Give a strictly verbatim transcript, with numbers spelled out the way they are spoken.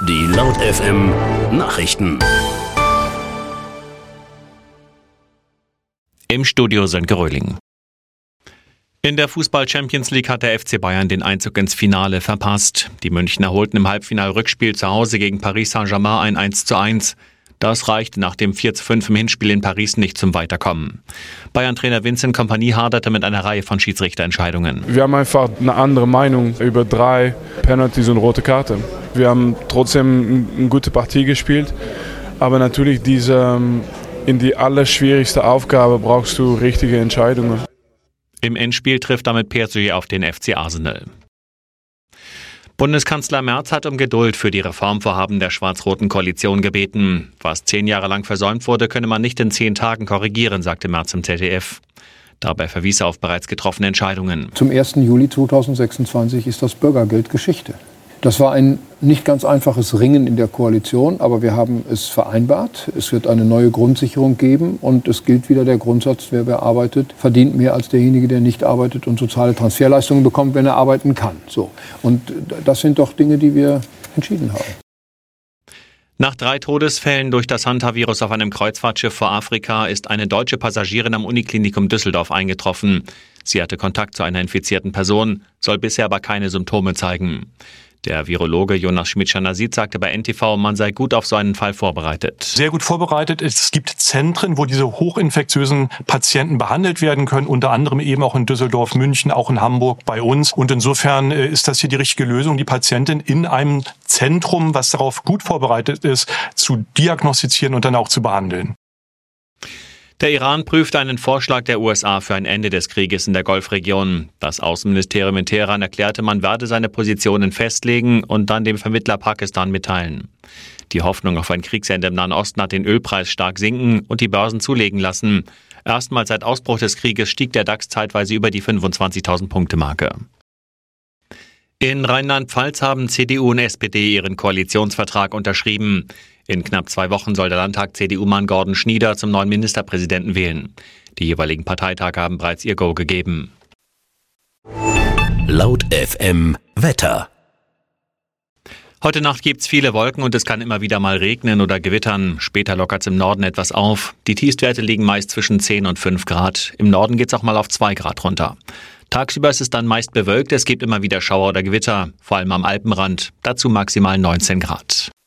Die Laut F M Nachrichten. Im Studio Sönke Röhling. In der Fußball-Champions League hat der F C Bayern den Einzug ins Finale verpasst. Die Münchner holten im Halbfinal-Rückspiel zu Hause gegen Paris Saint-Germain ein eins zu eins. Das reichte nach dem vier zu fünf im Hinspiel in Paris nicht zum Weiterkommen. Bayern-Trainer Vincent Kompany haderte mit einer Reihe von Schiedsrichterentscheidungen. Wir haben einfach eine andere Meinung über drei Penalties und rote Karten. Wir haben trotzdem eine gute Partie gespielt, aber natürlich diese, in die allerschwierigste Aufgabe brauchst du richtige Entscheidungen. Im Endspiel trifft damit P S G auf den F C Arsenal. Bundeskanzler Merz hat um Geduld für die Reformvorhaben der schwarz-roten Koalition gebeten. Was zehn Jahre lang versäumt wurde, könne man nicht in zehn Tagen korrigieren, sagte Merz im Z D F. Dabei verwies er auf bereits getroffene Entscheidungen. Zum ersten Juli zweitausendsechsundzwanzig ist das Bürgergeld Geschichte. Das war ein nicht ganz einfaches Ringen in der Koalition, aber wir haben es vereinbart. Es wird eine neue Grundsicherung geben und es gilt wieder der Grundsatz, wer, wer arbeitet, verdient mehr als derjenige, der nicht arbeitet und soziale Transferleistungen bekommt, wenn er arbeiten kann. So. Und das sind doch Dinge, die wir entschieden haben. Nach drei Todesfällen durch das Hantavirus auf einem Kreuzfahrtschiff vor Afrika ist eine deutsche Passagierin am Uniklinikum Düsseldorf eingetroffen. Sie hatte Kontakt zu einer infizierten Person, soll bisher aber keine Symptome zeigen. Der Virologe Jonas Schmidt-Schanasit sagte bei N T V, man sei gut auf so einen Fall vorbereitet. Sehr gut vorbereitet. Es gibt Zentren, wo diese hochinfektiösen Patienten behandelt werden können, unter anderem eben auch in Düsseldorf, München, auch in Hamburg bei uns. Und insofern ist das hier die richtige Lösung, die Patientin in einem Zentrum, was darauf gut vorbereitet ist, zu diagnostizieren und dann auch zu behandeln. Der Iran prüft einen Vorschlag der U S A für ein Ende des Krieges in der Golfregion. Das Außenministerium in Teheran erklärte, man werde seine Positionen festlegen und dann dem Vermittler Pakistan mitteilen. Die Hoffnung auf ein Kriegsende im Nahen Osten hat den Ölpreis stark sinken und die Börsen zulegen lassen. Erstmals seit Ausbruch des Krieges stieg der DAX zeitweise über die fünfundzwanzigtausend Punkte Marke. In Rheinland-Pfalz haben C D U und S P D ihren Koalitionsvertrag unterschrieben. In knapp zwei Wochen soll der Landtag C D U-Mann Gordon Schnieder zum neuen Ministerpräsidenten wählen. Die jeweiligen Parteitage haben bereits ihr Go gegeben. Laut F M Wetter. Heute Nacht gibt's viele Wolken und es kann immer wieder mal regnen oder gewittern. Später lockert's im Norden etwas auf. Die Tiefstwerte liegen meist zwischen zehn und fünf Grad. Im Norden geht's auch mal auf zwei Grad runter. Tagsüber ist es dann meist bewölkt. Es gibt immer wieder Schauer oder Gewitter, vor allem am Alpenrand. Dazu maximal neunzehn Grad.